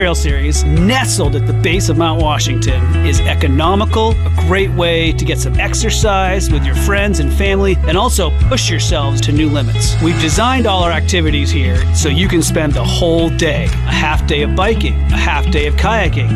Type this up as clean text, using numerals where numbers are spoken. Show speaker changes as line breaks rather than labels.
Trail Series, nestled at the base of Mount Washington, is economical, a great way to get some exercise with your friends and family, and also push yourselves to new limits. We've designed all our activities here so you can spend the whole day. A half day of biking, a half day of kayaking,